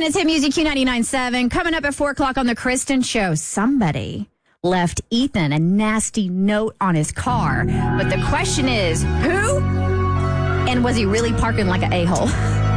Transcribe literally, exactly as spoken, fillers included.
It's Hit Music Q ninety-nine point seven. Coming up at four o'clock on The Kristen Show, somebody left Ethan a nasty note on his car. But the question is, who? And was he really parking like an a-hole?